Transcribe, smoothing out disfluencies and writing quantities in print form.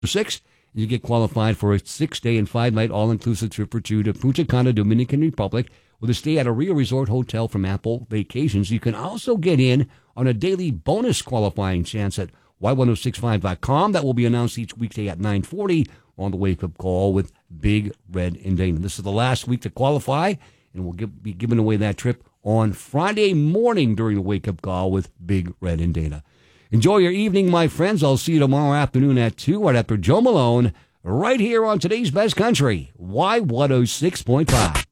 6, you get qualified for a 6-day and 5-night all-inclusive trip for 2 to Punta Cana, Dominican Republic, with a stay at a Rio Resort Hotel from Apple Vacations. You can also get in on a daily bonus qualifying chance at y1065.com. That will be announced each weekday at 9:40 on the Wake Up Call with Big Red and Dana. This is the last week to qualify, and we'll be giving away that trip on Friday morning during the Wake Up Call with Big Red and Dana. Enjoy your evening, my friends. I'll see you tomorrow afternoon at 2 right after Joe Malone, right here on today's Best Country, Y106.5.